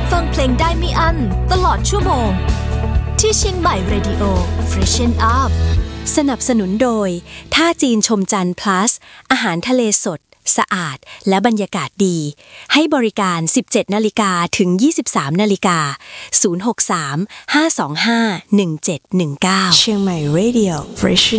ฟังเพลงได้ไม่อั้นตลอดชั่วโมงที่เชียงใหม่ Radio Freshen Up สนับสนุนโดยท่าจีนชมจันทร์ plus อาหารทะเลสดสะอาดและบรรยากาศดีให้บริการ 17:00 นถึง 23:00 น063 525 1719 เชียงใหม่ Radio Freshen